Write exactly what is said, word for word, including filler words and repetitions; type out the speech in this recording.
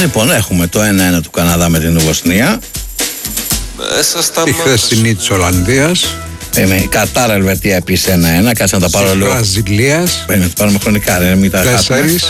Λοιπόν, έχουμε το ένα ένα του Καναδά με την Βοσνία. Η χθεσινή της Ολλανδίας. Είναι η Κατάρα Ελβετία επίσης ένα ένα. Κάτσε να τα πάρω λίγο. Βραζιλίας. Πρέπει να τα πάρουμε χρονικά, ρε, μην τα χάσουμε.